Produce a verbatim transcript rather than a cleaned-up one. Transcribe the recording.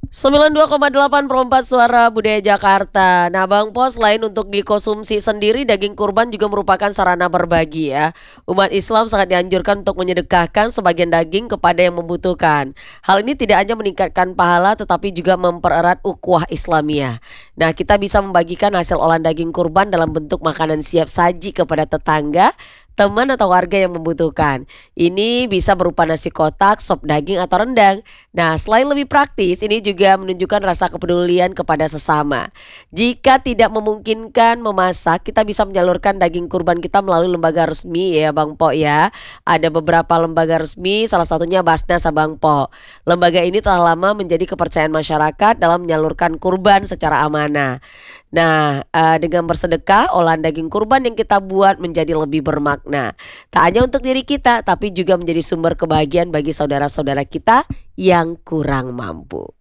sembilan puluh dua koma delapan Perempat Suara Budaya Jakarta. Nah, Bang Po, selain untuk dikonsumsi sendiri, daging kurban juga merupakan sarana berbagi ya. Umat Islam sangat dianjurkan untuk menyedekahkan sebagian daging kepada yang membutuhkan. Hal ini tidak hanya meningkatkan pahala tetapi juga mempererat ukhuwah Islamiyah. Nah, kita bisa membagikan hasil olahan daging kurban dalam bentuk makanan siap saji kepada tetangga, teman atau warga yang membutuhkan. Ini bisa berupa nasi kotak, sop daging atau rendang. Nah, selain lebih praktis, ini juga menunjukkan rasa kepedulian kepada sesama. Jika tidak memungkinkan memasak, kita bisa menyalurkan daging kurban kita melalui lembaga resmi ya Bang Po ya. Ada beberapa lembaga resmi, salah satunya Basnas Bang Po. Lembaga ini telah lama menjadi kepercayaan masyarakat dalam menyalurkan kurban secara amanah. Nah, eh, dengan bersedekah, olahan daging kurban yang kita buat menjadi lebih bermakna. Tak hanya untuk diri kita, tapi juga menjadi sumber kebahagiaan bagi saudara-saudara kita yang kurang mampu.